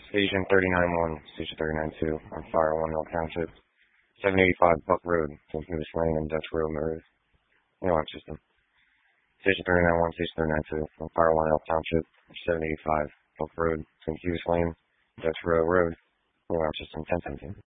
Station 39-1, Station 39-2, on Fire 1 Mill Township, 785 Buck Road, St. Louis Lane, and Dutch Road, Maruth. Alarm system. Station 39-1, Station 39-2, on Fire 1 Mill Township, 785 Buck Road, St. Louis Lane, Dutch Road. Alarm system 1017.